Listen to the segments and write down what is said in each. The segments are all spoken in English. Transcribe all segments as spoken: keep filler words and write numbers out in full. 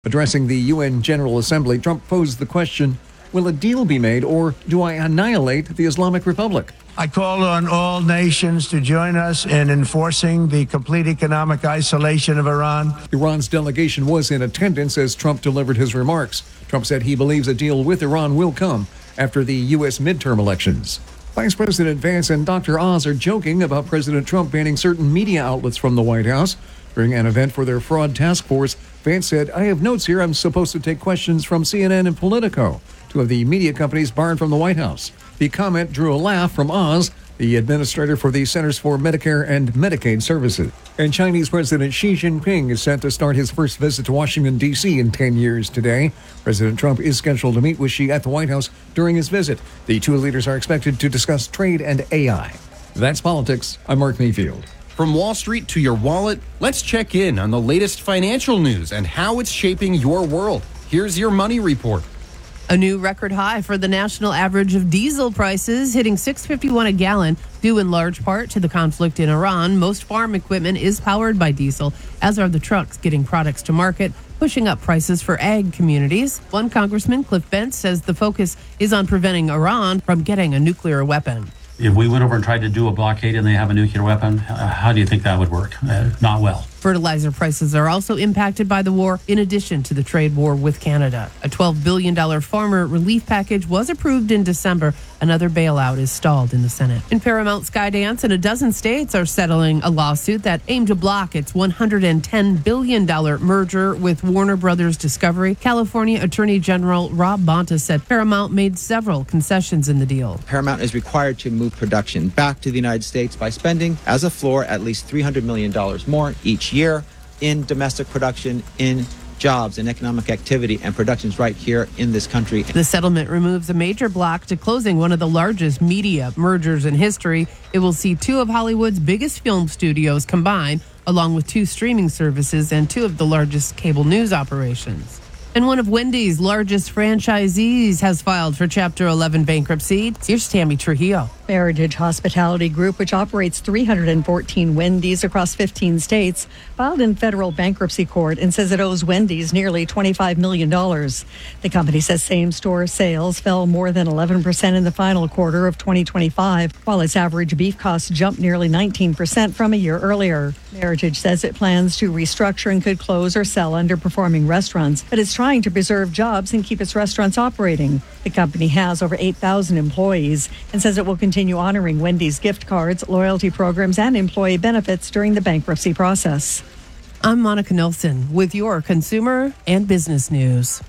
Addressing the U N General Assembly, Trump posed the question, will a deal be made or do I annihilate the Islamic Republic? I call on all nations to join us in enforcing the complete economic isolation of Iran. Iran's delegation was in attendance as Trump delivered his remarks. Trump said he believes a deal with Iran will come after the U S midterm elections. Vice President Vance and Doctor Oz are joking about President Trump banning certain media outlets from the White House. During an event for their fraud task force, Vance said, I have notes here. I'm supposed to take questions from C N N and Politico, two of the media companies barred from the White House. The comment drew a laugh from Oz, the administrator for the Centers for Medicare and Medicaid Services. And Chinese President Xi Jinping is set to start his first visit to Washington, D C in ten years today. President Trump is scheduled to meet with Xi at the White House during his visit. The two leaders are expected to discuss trade and A I. That's politics. I'm Mark Mayfield. From Wall Street to your wallet, let's check in on the latest financial news and how it's shaping your world. Here's your money report. A new record high for the national average of diesel prices, hitting six dollars and fifty-one cents a gallon, due in large part to the conflict in Iran. Most farm equipment is powered by diesel, as are the trucks getting products to market, pushing up prices for ag communities. One Congressman, Cliff Bentz, says the focus is on preventing Iran from getting a nuclear weapon. If we went over and tried to do a blockade and they have a nuclear weapon, uh, how do you think that would work? Uh, not well. Fertilizer prices are also impacted by the war, in addition to the trade war with Canada. A twelve billion dollars farmer relief package was approved in December. Another bailout is stalled in the Senate. In Paramount, Skydance and a dozen states are settling a lawsuit that aimed to block its one hundred ten billion dollars merger with Warner Brothers Discovery. California Attorney General Rob Bonta said Paramount made several concessions in the deal. Paramount is required to move production back to the United States by spending, as a floor, at least three hundred million dollars more each year in domestic production, in jobs and economic activity and productions right here in this country. The settlement removes a major block to closing one of the largest media mergers in history. It will see two of Hollywood's biggest film studios combine, along with two streaming services and two of the largest cable news operations. And one of Wendy's largest franchisees has filed for Chapter eleven bankruptcy. Here's Tammy Trujillo. Meritage Hospitality Group, which operates three hundred fourteen Wendy's across fifteen states, filed in federal bankruptcy court and says it owes Wendy's nearly twenty-five million dollars. The company says same-store sales fell more than eleven percent in the final quarter of twenty twenty-five, while its average beef costs jumped nearly nineteen percent from a year earlier. Meritage says it plans to restructure and could close or sell underperforming restaurants, but it's trying to preserve jobs and keep its restaurants operating. The company has over eight thousand employees and says it will continue honoring Wendy's gift cards, loyalty programs, and employee benefits during the bankruptcy process. I'm Monica Nelson with your consumer and business news.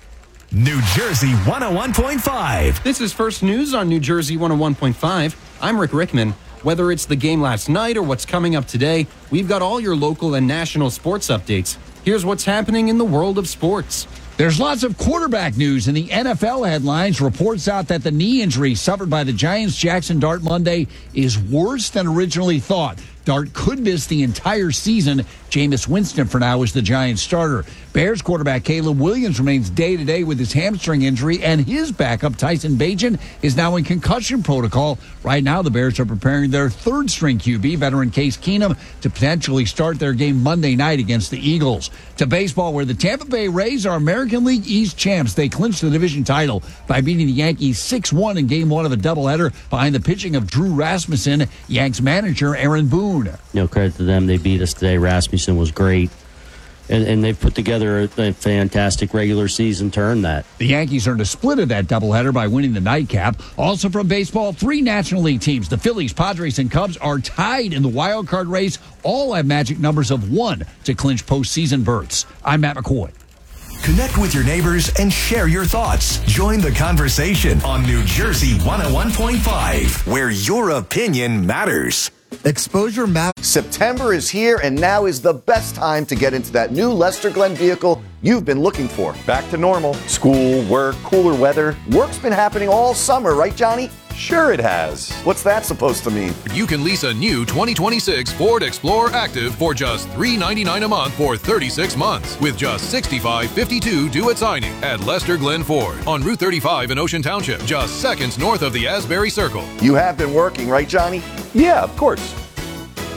New Jersey one oh one point five. This is First News on New Jersey one oh one point five. I'm Rick Rickman. Whether it's the game last night or what's coming up today, we've got all your local and national sports updates. Here's what's happening in the world of sports. There's lots of quarterback news in the N F L headlines. Reports out that the knee injury suffered by the Giants' Jackson Dart Monday is worse than originally thought. Dart could miss the entire season. Jameis Winston for now is the Giants starter. Bears quarterback Caleb Williams remains day-to-day with his hamstring injury, and his backup Tyson Bagent is now in concussion protocol. Right now, the Bears are preparing their third-string Q B, veteran Case Keenum, to potentially start their game Monday night against the Eagles. To baseball, where the Tampa Bay Rays are American League East champs. They clinched the division title by beating the Yankees six one in game one of a doubleheader behind the pitching of Drew Rasmussen, Yanks manager Aaron Boone. No credit to them. They beat us today. Rasmussen was great. And, and they've put together a, a fantastic regular season to earn that. The Yankees earned a split of that doubleheader by winning the nightcap. Also from baseball, three National League teams, the Phillies, Padres, and Cubs, are tied in the wild card race. All have magic numbers of one to clinch postseason berths. I'm Matt McCoy. Connect with your neighbors and share your thoughts. Join the conversation on New Jersey one oh one point five, where your opinion matters. Exposure map. September is here, and now is the best time to get into that new Lester Glenn vehicle you've been looking for. Back to normal. School, work, cooler weather. Work's been happening all summer, right, Johnny? Sure it has. What's that supposed to mean? You can lease a new twenty twenty-six Ford Explorer Active for just three hundred ninety-nine dollars a month for thirty-six months, with just sixty-five fifty-two due at signing at Lester Glenn Ford on Route thirty-five in Ocean Township, just seconds north of the Asbury Circle. You have been working, right, Johnny? Yeah, of course.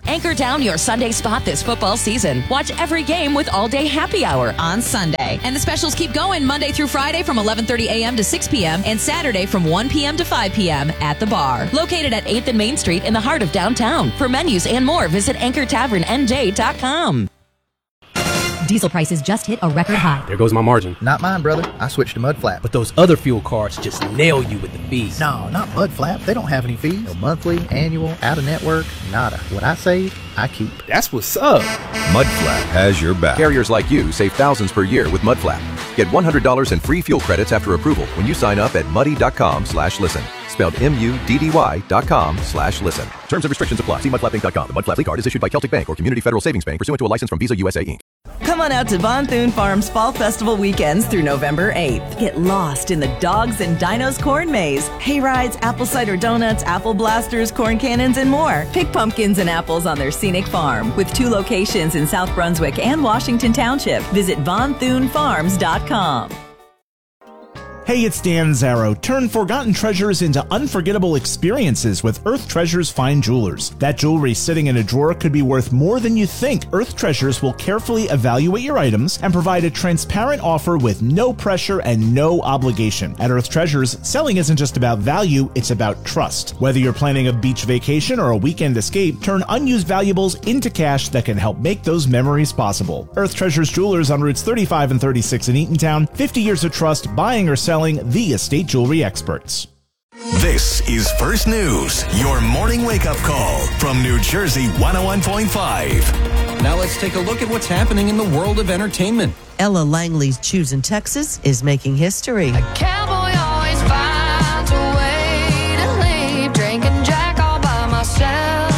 Anchor down your Sunday spot this football season. Watch every game with all-day happy hour on Sunday. And the specials keep going Monday through Friday from eleven thirty a.m. to six p.m. and Saturday from one p.m. to five p.m. at the bar. Located at eighth and Main Street in the heart of downtown. For menus and more, visit anchor tavern n j dot com. Diesel prices just hit a record high. There goes my margin. Not mine, brother. I switched to Mudflap. But those other fuel cards just nail you with the fees. No, not Mudflap. They don't have any fees. No monthly, annual, out-of-network, nada. What I save, I keep. That's what's up. Mudflap has your back. Carriers like you save thousands per year with Mudflap. Get one hundred dollars in free fuel credits after approval when you sign up at muddy.com slash listen. Spelled M-U-D-D-Y dot com slash listen. Terms and restrictions apply. See mudflap inc dot com. The Mudflap card is issued by Celtic Bank or Community Federal Savings Bank pursuant to a license from Visa U S A Incorporated. Come on out to Von Thune Farms Fall Festival weekends through November eighth. Get lost in the Dogs and Dinos corn maze, hay rides, apple cider donuts, apple blasters, corn cannons, and more. Pick pumpkins and apples on their scenic farm with two locations in South Brunswick and Washington Township. Visit von thune farms dot com. Hey, it's Dan Zarrow. Turn forgotten treasures into unforgettable experiences with Earth Treasures Fine Jewelers. That jewelry sitting in a drawer could be worth more than you think. Earth Treasures will carefully evaluate your items and provide a transparent offer with no pressure and no obligation. At Earth Treasures, selling isn't just about value, it's about trust. Whether you're planning a beach vacation or a weekend escape, turn unused valuables into cash that can help make those memories possible. Earth Treasures Jewelers on Routes thirty-five and thirty-six in Eatontown. fifty years of trust, buying or selling, the estate jewelry experts. This is First News, your morning wake-up call from New Jersey one oh one point five. Now let's take a look at what's happening in the world of entertainment. Ella Langley's Choosing Texas is making history. A cowboy always finds a way to leave, drinking Jack all by myself.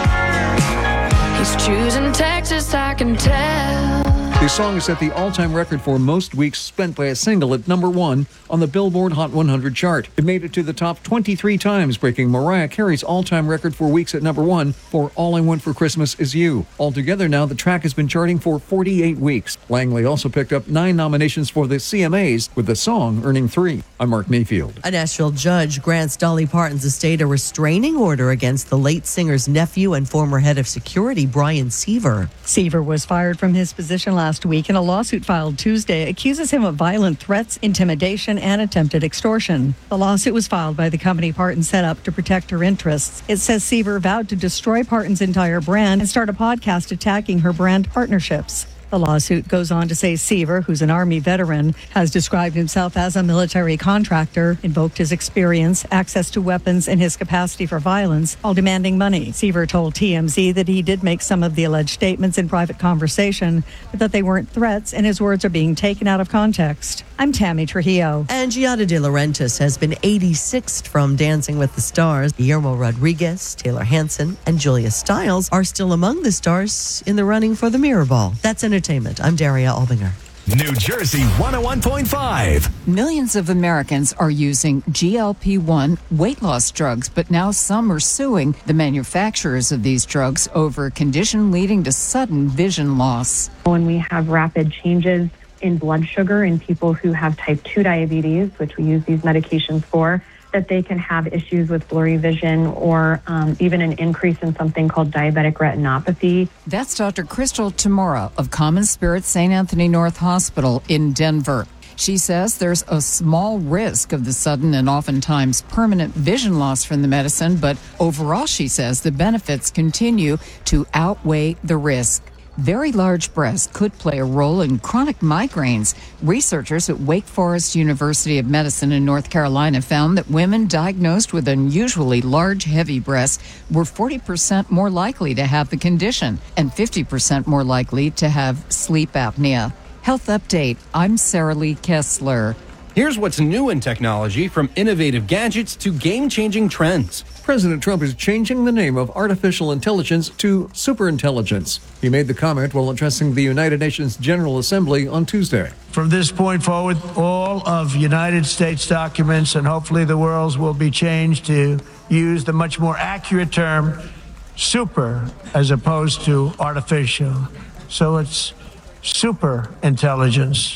He's choosing Texas, I can tell. The song set the all-time record for most weeks spent by a single at number one on the Billboard Hot one hundred chart. It made it to the top twenty-three times, breaking Mariah Carey's all-time record for weeks at number one for All I Want for Christmas Is You. Altogether now, the track has been charting for forty-eight weeks. Langley also picked up nine nominations for the C M As, with the song earning three. I'm Mark Mayfield. A Nashville judge grants Dolly Parton's estate a restraining order against the late singer's nephew and former head of security, Brian Seaver. Seaver was fired from his position last week, and a lawsuit filed Tuesday accuses him of violent threats, intimidation, and attempted extortion. The lawsuit was filed by the company Parton set up to protect her interests. It says Seaver vowed to destroy Parton's entire brand and start a podcast attacking her brand partnerships. The lawsuit goes on to say Seaver, who's an Army veteran, has described himself as a military contractor, invoked his experience, access to weapons, and his capacity for violence while demanding money. Seaver told T M Z that he did make some of the alleged statements in private conversation, but that they weren't threats and his words are being taken out of context. I'm Tammy Trujillo. And Giada De Laurentiis has been eighty-sixth from Dancing with the Stars. Guillermo Rodriguez, Taylor Hanson, and Julia Stiles are still among the stars in the running for the Mirror Ball. That's entertainment. I'm Daria Albinger. New Jersey one oh one point five. Millions of Americans are using G L P one weight loss drugs, but now some are suing the manufacturers of these drugs over a condition leading to sudden vision loss. When we have rapid changes in blood sugar in people who have type two diabetes, which we use these medications for, that they can have issues with blurry vision or um, even an increase in something called diabetic retinopathy. That's Doctor Crystal Tamura of Common Spirit Saint Anthony North Hospital in Denver. She says there's a small risk of the sudden and oftentimes permanent vision loss from the medicine, but overall, she says, the benefits continue to outweigh the risk. Very large breasts could play a role in chronic migraines. Researchers at Wake Forest University of Medicine in North Carolina found that women diagnosed with unusually large, heavy breasts were forty percent more likely to have the condition and fifty percent more likely to have sleep apnea. Health Update, I'm Sarah Lee Kessler. Here's what's new in technology, from innovative gadgets to game-changing trends. President Trump is changing the name of artificial intelligence to superintelligence. He made the comment while addressing the United Nations General Assembly on Tuesday. From this point forward, all of United States documents and hopefully the world's will be changed to use the much more accurate term super as opposed to artificial. So it's super intelligence.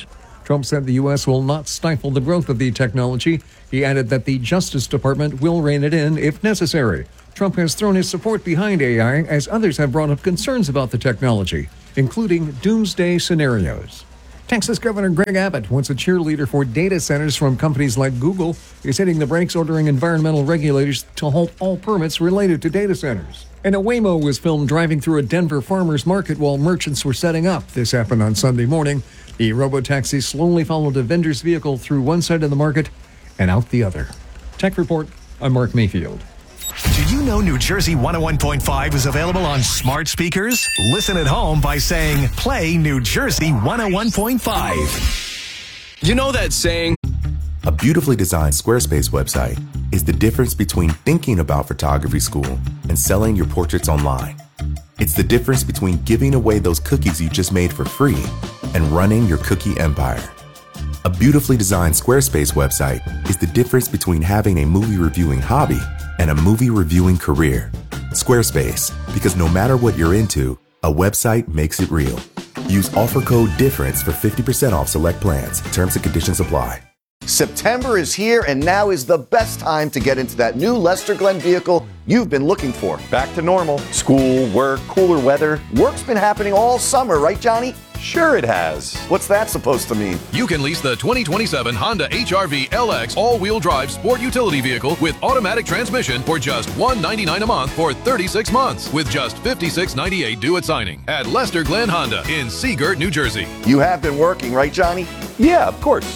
Trump said the U S will not stifle the growth of the technology. He added that the Justice Department will rein it in if necessary. Trump has thrown his support behind A I as others have brought up concerns about the technology, including doomsday scenarios. Texas Governor Greg Abbott, once a cheerleader for data centers from companies like Google, is hitting the brakes, ordering environmental regulators to halt all permits related to data centers. And a Waymo was filmed driving through a Denver farmer's market while merchants were setting up. This happened on Sunday morning. The robotaxi slowly followed a vendor's vehicle through one side of the market and out the other. Tech Report, I'm Mark Mayfield. Did you know New Jersey one oh one point five is available on smart speakers? Listen at home by saying, play New Jersey one oh one point five. You know that saying? A beautifully designed Squarespace website is the difference between thinking about photography school and selling your portraits online. It's the difference between giving away those cookies you just made for free and running your cookie empire. A beautifully designed Squarespace website is the difference between having a movie reviewing hobby and a movie reviewing career. Squarespace, because no matter what you're into, a website makes it real. Use offer code DIFFERENCE for fifty percent off select plans. Terms and conditions apply. September is here, and now is the best time to get into that new Lester Glenn vehicle you've been looking for. Back to normal. School, work, cooler weather. Work's been happening all summer, right, Johnny? Sure it has. What's that supposed to mean? You can lease the twenty twenty-seven Honda H R V L X all-wheel drive sport utility vehicle with automatic transmission for just one hundred ninety-nine dollars a month for thirty-six months with just fifty-six ninety-eight due at signing at Lester Glenn Honda in Seagirt, New Jersey. You have been working, right, Johnny? Yeah, of course.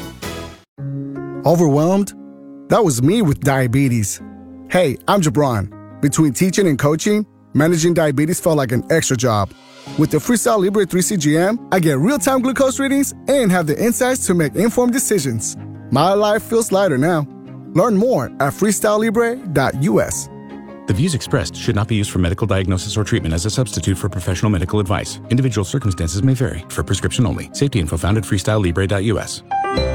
Overwhelmed? That was me with diabetes. Hey, I'm Jabron. Between teaching and coaching, managing diabetes felt like an extra job. With the Freestyle Libre three C G M, I get real-time glucose readings and have the insights to make informed decisions. My life feels lighter now. Learn more at freestyle libre dot U S. The views expressed should not be used for medical diagnosis or treatment as a substitute for professional medical advice. Individual circumstances may vary. For prescription only. Safety info found at freestyle libre dot U S.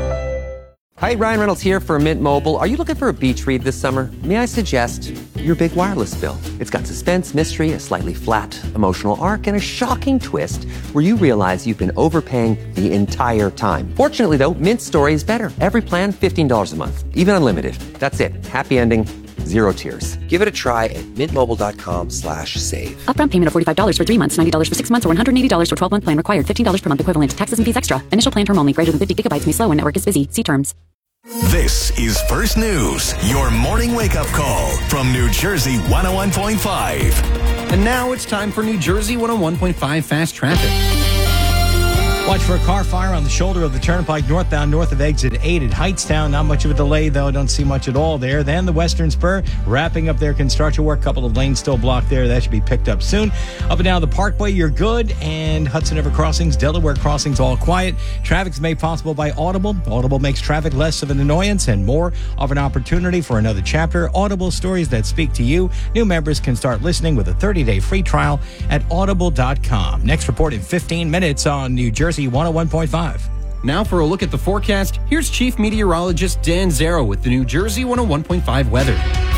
Hi, Ryan Reynolds here for Mint Mobile. Are you looking for a beach read this summer? May I suggest your big wireless bill? It's got suspense, mystery, a slightly flat, emotional arc, and a shocking twist where you realize you've been overpaying the entire time. Fortunately, though, Mint's story is better. Every plan, fifteen dollars a month, even unlimited. That's it. Happy ending, zero tears. Give it a try at mintmobile.com slash save. Upfront payment of forty-five dollars for three months, ninety dollars for six months, or one hundred eighty dollars for twelve-month plan required. fifteen dollars per month equivalent. Taxes and fees extra. Initial plan term only. Greater than fifty gigabytes may slow when network is busy. See terms. This is First News, your morning wake-up call from New Jersey one oh one point five. And now it's time for New Jersey one oh one point five Fast Traffic. Watch for a car fire on the shoulder of the Turnpike northbound north of exit eight at Heightstown. Not much of a delay, though. Don't see much at all there. Then the Western Spur wrapping up their construction work. Couple of lanes still blocked there. That should be picked up soon. Up and down the Parkway, you're good. And Hudson River crossings, Delaware crossings, all quiet. Traffic's made possible by Audible. Audible makes traffic less of an annoyance and more of an opportunity for another chapter. Audible stories that speak to you. New members can start listening with a thirty-day free trial at audible dot com. Next report in fifteen minutes on New Jersey one oh one point five. Now for a look at the forecast, here's Chief Meteorologist Dan Zero with the New Jersey one oh one point five weather.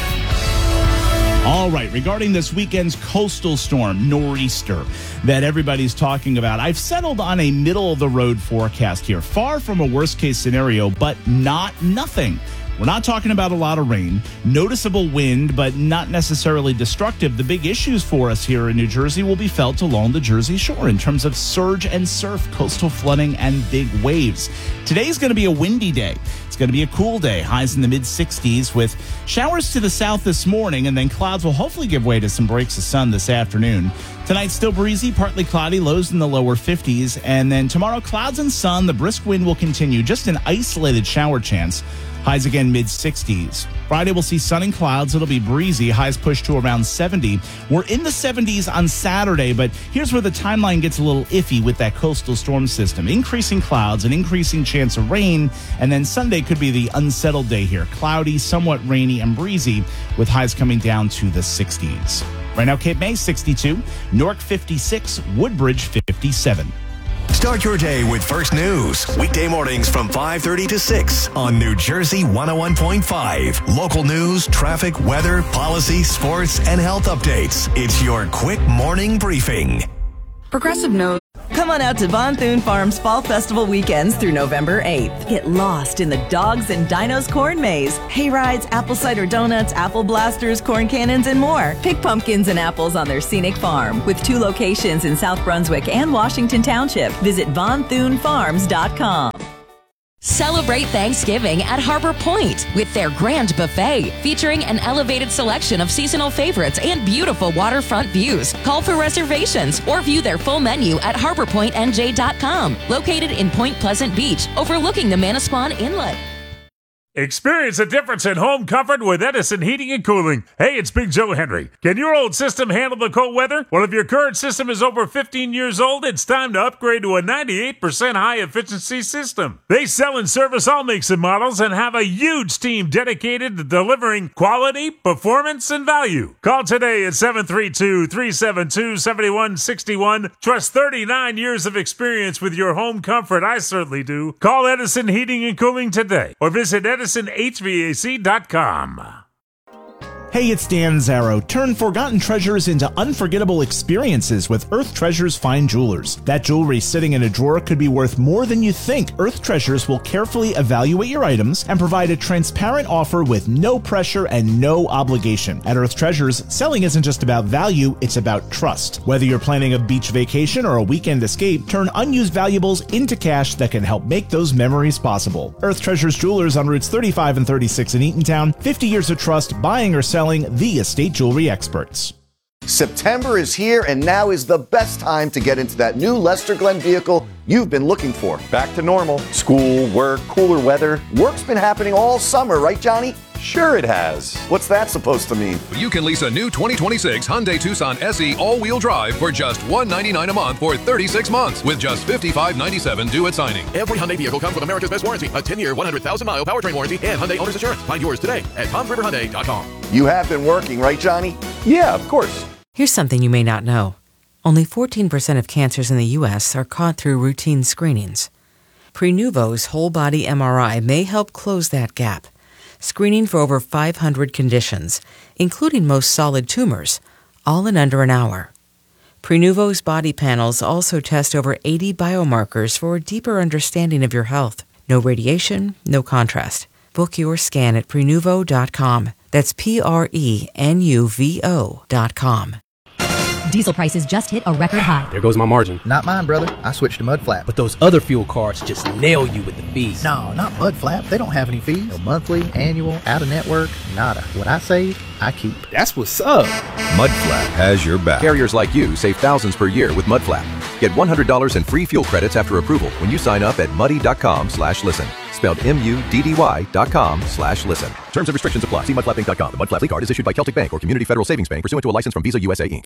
All right, regarding this weekend's coastal storm, Nor'easter, that everybody's talking about, I've settled on a middle-of-the-road forecast here. Far from a worst-case scenario, but not nothing. We're not talking about a lot of rain, noticeable wind, but not necessarily destructive. The big issues for us here in New Jersey will be felt along the Jersey Shore in terms of surge and surf, coastal flooding, and big waves. Today's going to be a windy day. It's going to be a cool day, highs in the mid sixties with showers to the south this morning, and then clouds will hopefully give way to some breaks of sun this afternoon. Tonight, still breezy, partly cloudy, lows in the lower fifties, and then tomorrow, clouds and sun. The brisk wind will continue, just an isolated shower chance. Highs again mid sixties. Friday we'll see sun and clouds. It'll be breezy. Highs push to around seventy. We're in the seventies on Saturday, but here's where the timeline gets a little iffy with that coastal storm system. Increasing clouds, an increasing chance of rain, and then Sunday could be the unsettled day here. Cloudy, somewhat rainy and breezy with highs coming down to the sixties. Right now, Cape May sixty-two, Newark fifty-six, Woodbridge fifty-seven. Start your day with First News. Weekday mornings from five thirty to six on New Jersey one oh one point five. Local news, traffic, weather, policy, sports, and health updates. It's your quick morning briefing. Progressive knows. Come on out to Von Thune Farms Fall Festival weekends through November eighth. Get lost in the Dogs and Dinos corn maze, hay rides, apple cider donuts, apple blasters, corn cannons, and more. Pick pumpkins and apples on their scenic farm with two locations in South Brunswick and Washington Township. Visit von thune farms dot com. Celebrate Thanksgiving at Harbor Point with their grand buffet featuring an elevated selection of seasonal favorites and beautiful waterfront views. Call for reservations or view their full menu at harbor point n j dot com, located in Point Pleasant Beach, overlooking the Manasquan Inlet. Experience a difference in home comfort with Edison Heating and Cooling. Hey, it's Big Joe Henry. Can your old system handle the cold weather? Well, if your current system is over fifteen years old, it's time to upgrade to a ninety-eight percent high-efficiency system. They sell and service all makes and models and have a huge team dedicated to delivering quality, performance, and value. Call today at seven three two, three seven two, seven one six one. Trust thirty-nine years of experience with your home comfort. I certainly do. Call Edison Heating and Cooling today or visit edison h v a c dot com. Hey, it's Dan Zarrow. Turn forgotten treasures into unforgettable experiences with Earth Treasures Fine Jewelers. That jewelry sitting in a drawer could be worth more than you think. Earth Treasures will carefully evaluate your items and provide a transparent offer with no pressure and no obligation. At Earth Treasures, selling isn't just about value, it's about trust. Whether you're planning a beach vacation or a weekend escape, turn unused valuables into cash that can help make those memories possible. Earth Treasures Jewelers on routes thirty-five and thirty-six in Eatontown. fifty years of trust, buying or selling. The estate jewelry experts. September is here, and now is the best time to get into that new Lester Glenn vehicle you've been looking for. Back to normal. School, work, cooler weather. Work's been happening all summer, right, Johnny? Sure it has. What's that supposed to mean? You can lease a new twenty twenty-six Hyundai Tucson S E all-wheel drive for just one hundred ninety-nine dollars a month for thirty-six months with just fifty-five ninety-seven due at signing. Every Hyundai vehicle comes with America's best warranty, a ten-year, one hundred thousand mile powertrain warranty, and Hyundai Owner's Assurance. Find yours today at toms river hyundai dot com. You have been working, right, Johnny? Yeah, of course. Here's something you may not know. Only fourteen percent of cancers in the U S are caught through routine screenings. Prenuvo's whole-body M R I may help close that gap, screening for over five hundred conditions, including most solid tumors, all in under an hour. Prenuvo's body panels also test over eighty biomarkers for a deeper understanding of your health. No radiation, no contrast. Book your scan at prenuvo dot com. That's P R E N U V O dot com. Diesel prices just hit a record high. There goes my margin. Not mine, brother. I switched to Mudflap. But those other fuel cards just nail you with the fees. No, not Mudflap. They don't have any fees. No monthly, annual, out-of-network, nada. What I save, I keep. That's what's up. Mudflap has your back. Carriers like you save thousands per year with Mudflap. Get one hundred dollars in free fuel credits after approval when you sign up at muddy dot com slash listen. Spelled M U D D Y dot com slash listen. Terms and restrictions apply. See mudflap inc dot com. The Mudflap card is issued by Celtic Bank or Community Federal Savings Bank pursuant to a license from Visa U S A Incorporated.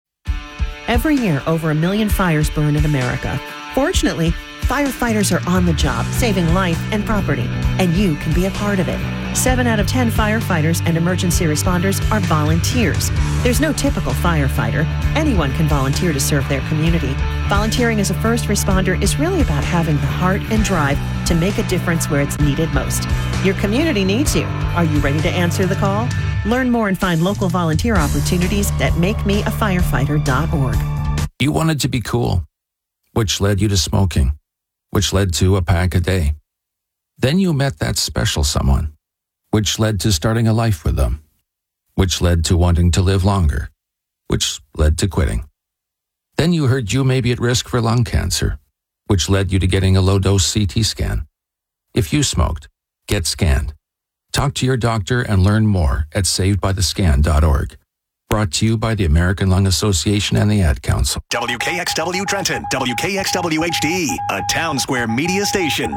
Every year, over a million fires burn in America. Fortunately, firefighters are on the job, saving life and property, and you can be a part of it. Seven out of ten firefighters and emergency responders are volunteers. There's no typical firefighter. Anyone can volunteer to serve their community. Volunteering as a first responder is really about having the heart and drive to make a difference where it's needed most. Your community needs you. Are you ready to answer the call? Learn more and find local volunteer opportunities at make me a firefighter dot org. You wanted to be cool, which led you to smoking, which led to a pack a day. Then you met that special someone, which led to starting a life with them, which led to wanting to live longer, which led to quitting. Then you heard you may be at risk for lung cancer, which led you to getting a low-dose C T scan. If you smoked, get scanned. Talk to your doctor and learn more at saved by the scan dot org. Brought to you by the American Lung Association and the Ad Council. W K X W Trenton, W K X W H D, a Town Square media station.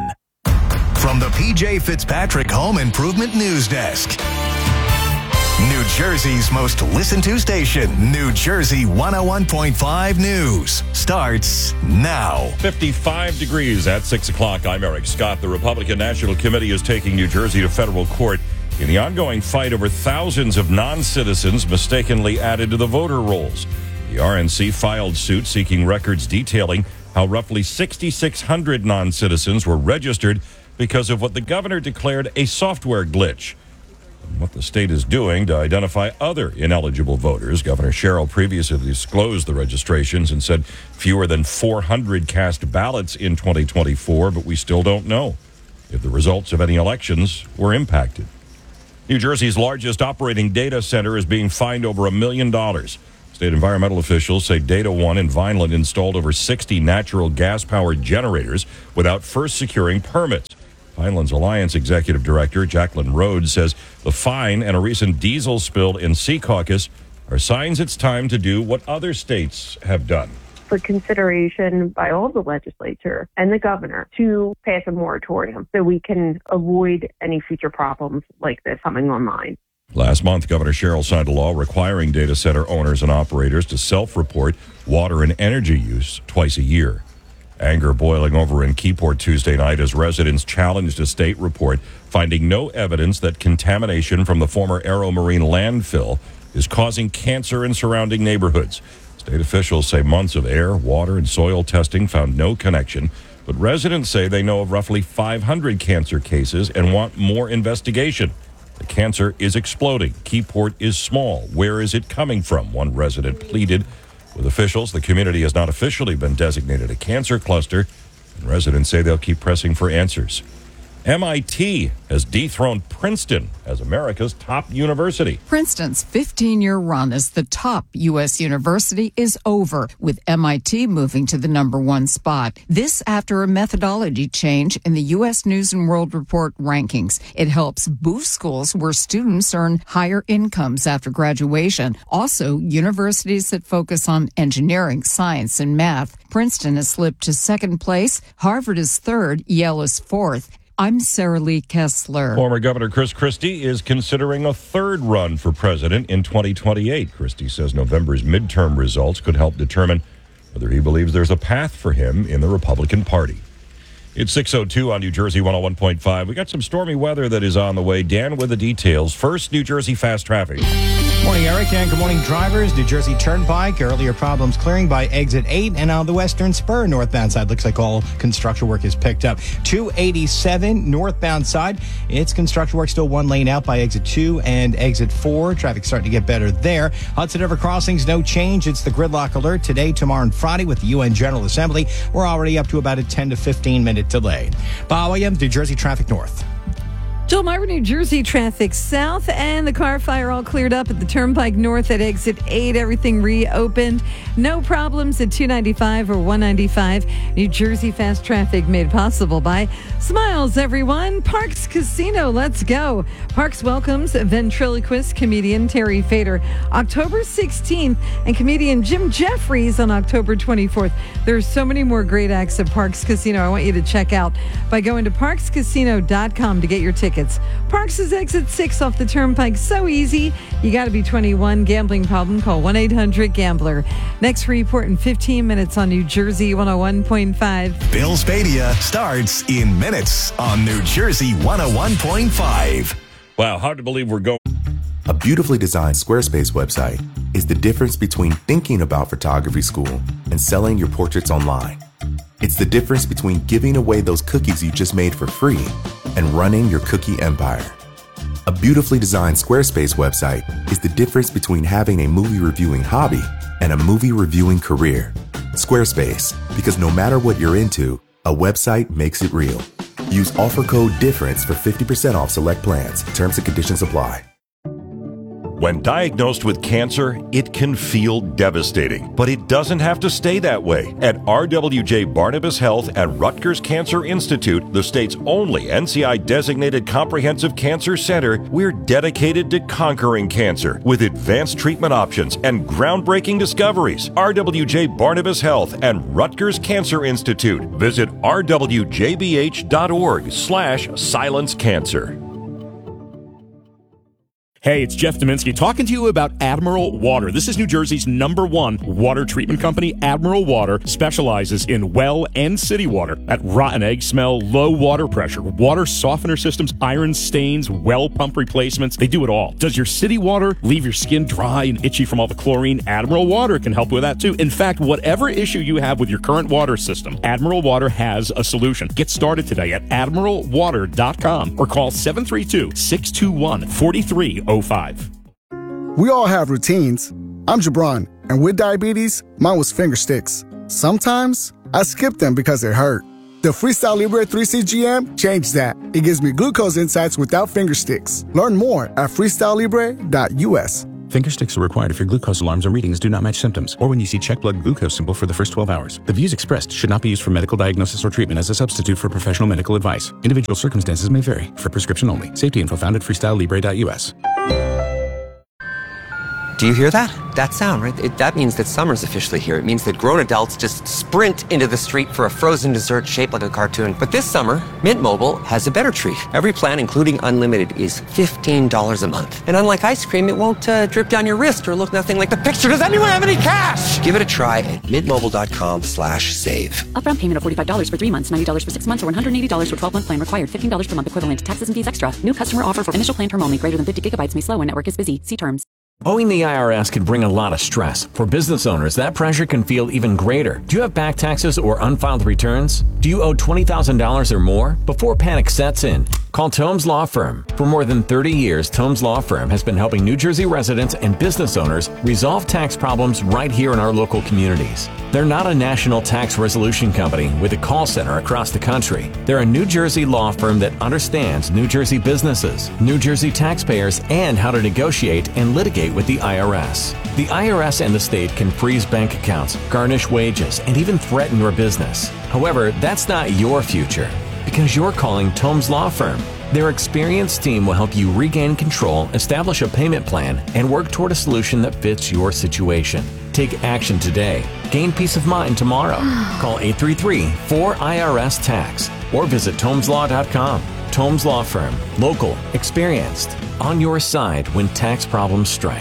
From the P J Fitzpatrick Home Improvement News Desk. New Jersey's most listened to station, New Jersey one oh one point five News, starts now. fifty-five degrees at six o'clock. I'm Eric Scott. The Republican National Committee is taking New Jersey to federal court in the ongoing fight over thousands of non-citizens mistakenly added to the voter rolls. The R N C filed suit seeking records detailing how roughly six thousand six hundred non-citizens were registered because of what the governor declared a software glitch. what the state is doing to identify other ineligible voters. Governor Sherrill previously disclosed the registrations and said fewer than four hundred cast ballots in twenty twenty-four, but we still don't know if the results of any elections were impacted. New Jersey's largest operating data center is being fined over a million dollars. State environmental officials say Data One in Vineland installed over sixty natural gas-powered generators without first securing permits. Vineland's Alliance Executive Director Jacqueline Rhodes says the fine and a recent diesel spill in Secaucus are signs it's time to do what other states have done. For consideration by all the legislature and the governor to pass a moratorium so we can avoid any future problems like this coming online. Last month, Governor Sherrill signed a law requiring data center owners and operators to self-report water and energy use twice a year. Anger boiling over in Keyport Tuesday night as residents challenged a state report finding no evidence that contamination from the former Aero Marine landfill is causing cancer in surrounding neighborhoods. State officials say months of air, water, and soil testing found no connection, but residents say they know of roughly five hundred cancer cases and want more investigation. The cancer is exploding. Keyport is small. Where is it coming from? One resident pleaded. With officials, the community has not officially been designated a cancer cluster, and residents say they'll keep pressing for answers. M I T has dethroned Princeton as America's top university. Princeton's fifteen-year run as the top U S university is over, with M I T moving to the number one spot. This after a methodology change in the U S News and World Report rankings. It helps boost schools where students earn higher incomes after graduation. Also, universities that focus on engineering, science, and math. Princeton has slipped to second place. Harvard is third. Yale is fourth. I'm Sarah Lee Kessler. Former Governor Chris Christie is considering a third run for president in twenty twenty-eight. Christie says November's midterm results could help determine whether he believes there's a path for him in the Republican Party. It's six oh two on New Jersey one oh one point five. We got some stormy weather that is on the way. Dan with the details. First, New Jersey fast traffic. Morning, Eric, and good morning, drivers. New Jersey Turnpike, earlier problems clearing by exit eight, and on the Western Spur northbound side, looks like all construction work is picked up. two eighty-seven northbound side, it's construction work, still one lane out by exit two and exit four. Traffic starting to get better there. Hudson River crossings, no change. It's the gridlock alert today, tomorrow, and Friday with the U N General Assembly. We're already up to about a ten to fifteen minute delay. Bob Williams, New Jersey traffic north. Joel Myra, New Jersey traffic south, and the car fire all cleared up at the Turnpike North at exit eight. Everything reopened. No problems at two ninety-five or one ninety-five. New Jersey fast traffic made possible by Smiles, everyone. Parks Casino, let's go. Parks welcomes ventriloquist comedian Terry Fader October sixteenth and comedian Jim Jeffries on October twenty-fourth. There's so many more great acts at Parks Casino I want you to check out by going to parks casino dot com to get your tickets. Parks is exit six off the Turnpike. So easy. You got to be twenty-one. Gambling problem? Call one eight hundred gambler. Next report in fifteen minutes on New Jersey one oh one point five. Bill Spadia starts in minutes on New Jersey one oh one point five. Wow, hard to believe we're going. A beautifully designed Squarespace website is the difference between thinking about photography school and selling your portraits online. It's the difference between giving away those cookies you just made for free and running your cookie empire. A beautifully designed Squarespace website is the difference between having a movie reviewing hobby and a movie reviewing career. Squarespace, because no matter what you're into, a website makes it real. Use offer code DIFFERENCE for fifty percent off select plans. Terms and conditions apply. When diagnosed with cancer, it can feel devastating, but it doesn't have to stay that way. At R W J Barnabas Health at Rutgers Cancer Institute, the state's only N C I-designated comprehensive cancer center, we're dedicated to conquering cancer with advanced treatment options and groundbreaking discoveries. R W J Barnabas Health and Rutgers Cancer Institute. Visit r w j b h dot org slash silence cancer. Hey, it's Jeff Dominski talking to you about Admiral Water. This is New Jersey's number one water treatment company. Admiral Water specializes in well and city water. That rotten egg smell, low water pressure, water softener systems, iron stains, well pump replacements. They do it all. Does your city water leave your skin dry and itchy from all the chlorine? Admiral Water can help with that too. In fact, whatever issue you have with your current water system, Admiral Water has a solution. Get started today at admiral water dot com or call seven three two, six two one, four three oh five. We all have routines. I'm Jabron, and with diabetes, mine was finger sticks. Sometimes I skip them because it hurt. The Freestyle Libre three C G M changed that. It gives me glucose insights without finger sticks. Learn more at freestyle libre dot u s. Finger sticks are required if your glucose alarms or readings do not match symptoms, or when you see check blood glucose symbol for the first twelve hours. The views expressed should not be used for medical diagnosis or treatment as a substitute for professional medical advice. Individual circumstances may vary. For prescription only. Safety info found at freestyle libre dot u s. Do you hear that? That sound, right? It, that means that summer's officially here. It means that grown adults just sprint into the street for a frozen dessert shaped like a cartoon. But this summer, Mint Mobile has a better treat. Every plan, including unlimited, is fifteen dollars a month. And unlike ice cream, it won't uh, drip down your wrist or look nothing like the picture. Does anyone have any cash? Give it a try at mintmobile.com slash save. Upfront payment of forty-five dollars for three months, ninety dollars for six months, or one hundred eighty dollars for twelve-month plan required. fifteen dollars per month equivalent. Taxes and fees extra. New customer offer for initial plan term only. Greater than fifty gigabytes may slow when network is busy. See terms. Owing the I R S can bring a lot of stress. For business owners, that pressure can feel even greater. Do you have back taxes or unfiled returns? Do you owe twenty thousand dollars or more? Before panic sets in, call Tomes Law Firm. For more than thirty years, Tomes Law Firm has been helping New Jersey residents and business owners resolve tax problems right here in our local communities. They're not a national tax resolution company with a call center across the country. They're a New Jersey law firm that understands New Jersey businesses, New Jersey taxpayers, and how to negotiate and litigate with the I R S. The I R S and the state can freeze bank accounts, garnish wages, and even threaten your business. However, that's not your future, because you're calling Tomes Law Firm. Their experienced team will help you regain control, establish a payment plan, and work toward a solution that fits your situation. Take action today. Gain peace of mind tomorrow. Call eight three three, four I R S tax or visit tomes law dot com. Tomes Law Firm. Local. Experienced. On your side when tax problems strike.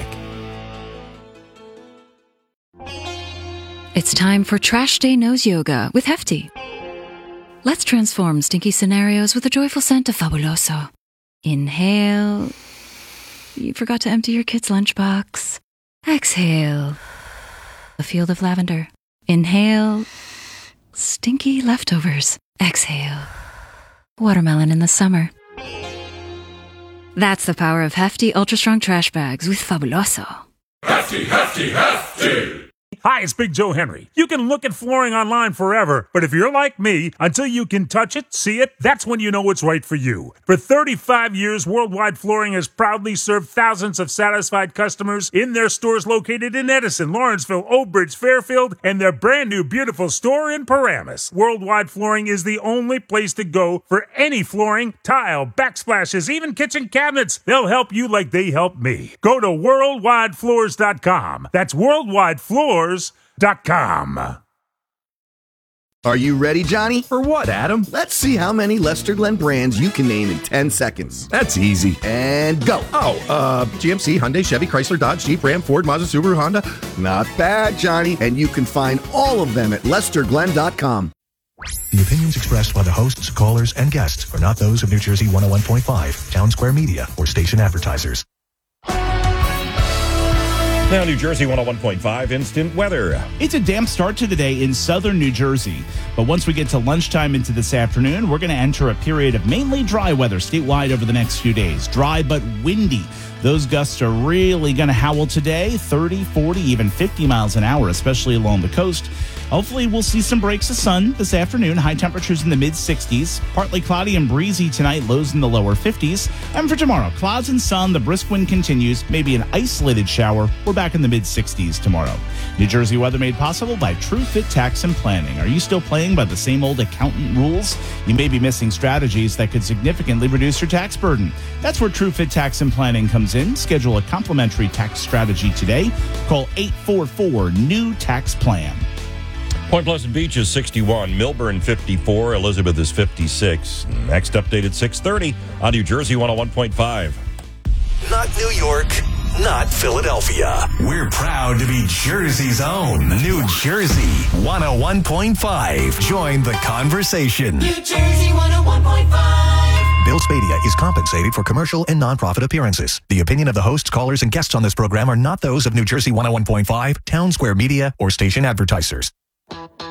It's time for Trash Day Nose Yoga with Hefty. Let's transform stinky scenarios with a joyful scent of Fabuloso. Inhale. You forgot to empty your kid's lunchbox. Exhale. A field of lavender. Inhale. Stinky leftovers. Exhale. Watermelon in the summer. That's the power of Hefty Ultra Strong Trash Bags with Fabuloso. Hefty, hefty, hefty! Hi, it's Big Joe Henry. You can look at flooring online forever, but if you're like me, until you can touch it, see it, that's when you know it's right for you. For thirty-five years, Worldwide Flooring has proudly served thousands of satisfied customers in their stores located in Edison, Lawrenceville, Old Bridge, Fairfield, and their brand new beautiful store in Paramus. Worldwide Flooring is the only place to go for any flooring, tile, backsplashes, even kitchen cabinets. They'll help you like they helped me. Go to worldwide floors dot com. That's worldwide floors dot com. Are you ready, Johnny? For what, Adam? Let's see how many Lester Glenn brands you can name in ten seconds. That's easy. And go. Oh, uh, G M C, Hyundai, Chevy, Chrysler, Dodge, Jeep, Ram, Ford, Mazda, Subaru, Honda. Not bad, Johnny. And you can find all of them at lester glenn dot com. The opinions expressed by the hosts, callers, and guests are not those of New Jersey one oh one point five, Town Square Media, or station advertisers. Now, New Jersey one oh one point five instant weather. It's a damp start to the day in southern New Jersey. But once we get to lunchtime into this afternoon, we're going to enter a period of mainly dry weather statewide over the next few days. Dry but windy. Those gusts are really going to howl today, thirty, forty, even fifty miles an hour, especially along the coast. Hopefully, we'll see some breaks of sun this afternoon. High temperatures in the mid-sixties. Partly cloudy and breezy tonight, lows in the lower fifties. And for tomorrow, clouds and sun, the brisk wind continues. Maybe an isolated shower. We're back in the mid-sixties tomorrow. New Jersey weather made possible by TrueFit Tax and Planning. Are you still playing by the same old accountant rules? You may be missing strategies that could significantly reduce your tax burden. That's where TrueFit Tax and Planning comes in. Schedule a complimentary tax strategy today. Call eight four four, N E W, tax plan. Point Pleasant Beach is sixty-one, Milburn fifty-four, Elizabeth is fifty-six. Next update at six thirty on New Jersey one oh one point five. not New York, not Philadelphia. We're proud to be Jersey's own. New Jersey one oh one point five. Join the conversation. New Jersey one oh one point five. Bill Spadea is compensated for commercial and nonprofit appearances. The opinion of the hosts, callers, and guests on this program are not those of New Jersey one oh one point five, Town Square Media, or station advertisers.